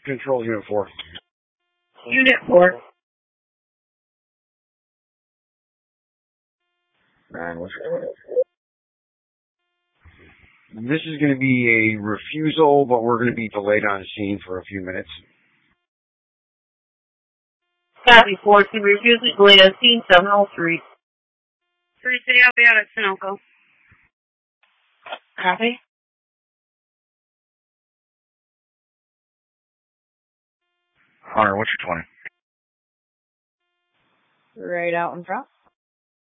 Control Unit 4. Unit 4. And what's this is going to be a refusal, but we're going to be delayed on scene for a few minutes. Copy 4, to refusal delayed on scene 703. Free City, I'll be out at Sunoco. Copy. Hunter, what's your 20? Right out in front.